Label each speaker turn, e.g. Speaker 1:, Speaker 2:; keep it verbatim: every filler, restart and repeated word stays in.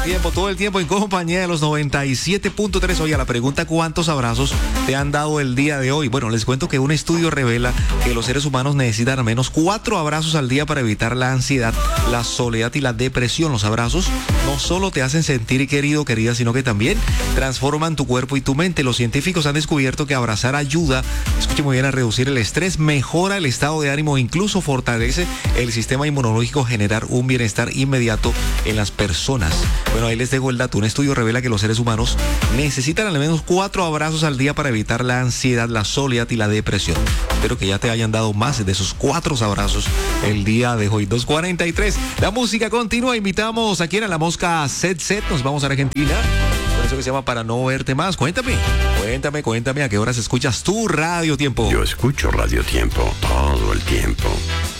Speaker 1: el tiempo, todo el tiempo en compañía de los noventa y siete punto tres. Oye, a la pregunta ¿cuántos abrazos te han dado el día de hoy? Bueno, les cuento que un estudio revela que los seres humanos necesitan al menos cuatro abrazos al día para evitar la ansiedad, la soledad y la depresión. Los abrazos no solo te hacen sentir querido, querida, sino que también transforman tu cuerpo y tu mente. Los científicos han descubierto que abrazar ayuda, escuche muy bien, a reducir el estrés, mejora el estado de ánimo e incluso fortalece el sistema inmunológico, generar un bienestar inmediato en las personas. Bueno, ahí les dejo el dato. Un estudio revela que los seres humanos necesitan al menos cuatro abrazos al día para evitar la ansiedad, la soledad y la depresión. Espero que ya te hayan dado más de esos cuatro abrazos el día de hoy. dos cuarenta y tres. La música continúa. Invitamos aquí a la mosca Set Set. Nos vamos a Argentina. Por eso que se llama Para No Verte Más. Cuéntame, cuéntame, cuéntame a qué horas escuchas tu Radio Tiempo.
Speaker 2: Yo escucho Radio Tiempo todo el tiempo.